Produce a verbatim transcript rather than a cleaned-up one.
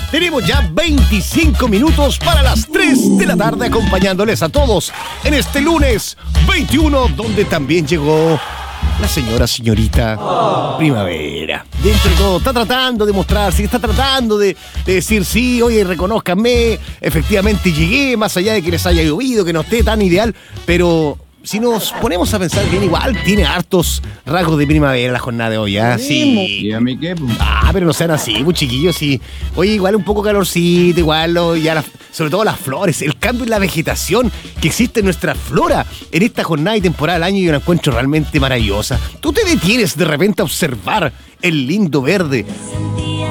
Tenemos ya veinticinco minutos para las tres de la tarde acompañándoles a todos en este lunes veintiuno, donde también llegó la señora, señorita primavera. Dentro de todo, está tratando de mostrarse, está tratando de, de decir, sí, oye, reconózcanme, efectivamente llegué, más allá de que les haya llovido, que no esté tan ideal, pero si nos ponemos a pensar bien, igual tiene hartos rasgos de primavera la jornada de hoy, ¿ah? Sí. ¿Y a mí qué? Ah, pero no sean así, muy chiquillos, sí. Oye, igual un poco calorcito, igual, lo, ya la, sobre todo las flores, el cambio en la vegetación que existe en nuestra flora en esta jornada y temporada del año, yo la encuentro realmente maravillosa. Tú te detienes de repente a observar el lindo verde,